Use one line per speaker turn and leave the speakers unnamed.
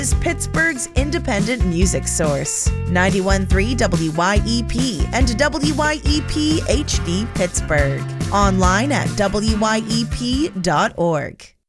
is Pittsburgh's independent music source. 91.3 WYEP and WYEP HD Pittsburgh. Online at wyep.org.